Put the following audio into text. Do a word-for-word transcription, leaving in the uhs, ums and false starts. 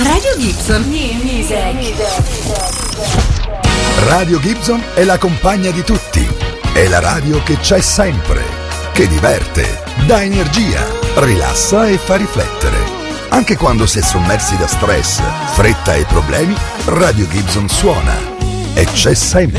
Radio Gibson. Music. Radio Gibson è la compagna di tutti. È la radio che c'è sempre, che diverte, dà energia, rilassa e fa riflettere. Anche quando si è sommersi da stress, fretta e problemi, Radio Gibson suona e c'è sempre.